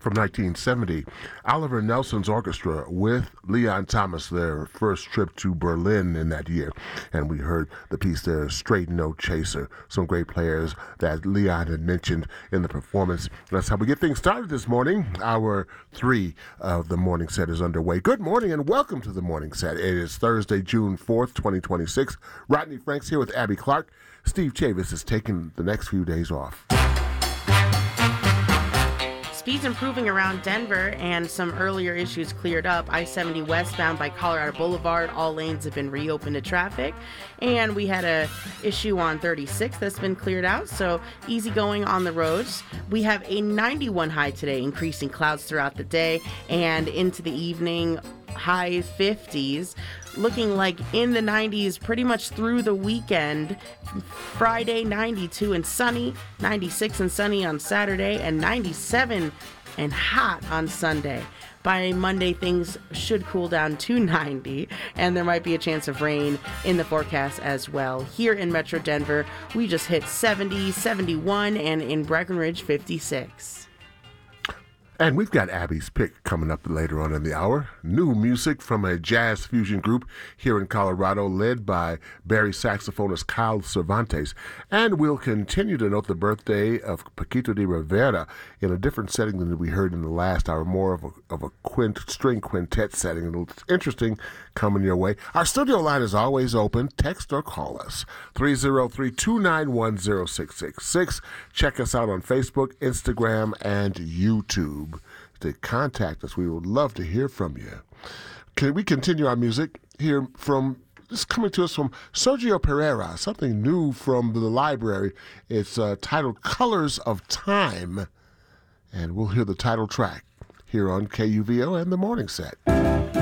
from 1970, Oliver Nelson's orchestra with Leon Thomas, their first trip to Berlin in that year. And we heard the piece there, Straight No Chaser. Some great players that Leon had mentioned in the performance. That's how we get things started this morning. Hour 3 of the morning set is underway. Good morning and welcome to the morning set. It is Thursday, June 4th, 2026. Rodney Franks here with Abby Clark. Steve Chavis is taking the next few days off. Speeds improving around Denver and some earlier issues cleared up. I-70 westbound by Colorado Boulevard, all lanes have been reopened to traffic. And we had a issue on 36 that's been cleared out, so easy going on the roads. We have a 91 high today, increasing clouds throughout the day and into the evening, high 50s. Looking like in the 90s pretty much through the weekend. Friday 92 and sunny, 96 and sunny on Saturday, and 97 and hot on Sunday. By Monday, things should cool down to 90, and there might be a chance of rain in the forecast as well. Here in Metro Denver, we just hit 70, 71, and in Breckenridge, 56. And we've got Abby's pick coming up later on in the hour. New music from a jazz fusion group here in Colorado led by Barry saxophonist Kyle Cervantes. And we'll continue to note the birthday of Paquito de Rivera in a different setting than we heard in the last hour, more of a string quintet setting. It's interesting coming your way. Our studio line is always open. Text or call us, 303-291-0666. Check us out on Facebook, Instagram, and YouTube. To contact us, we would love to hear from you. Can we continue our music? Here from this coming to us from Sergio Pereira, something new from the library. It's titled Colors of Time, and we'll hear the title track here on KUVO and the Morning Set.